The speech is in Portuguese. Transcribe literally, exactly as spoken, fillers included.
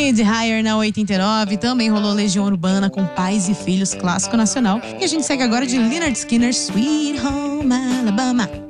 Need Higher na oitenta e nove. Também rolou Legião Urbana com Pais e Filhos, clássico nacional. E a gente segue agora de Lynyrd Skynyrd, Sweet Home Alabama.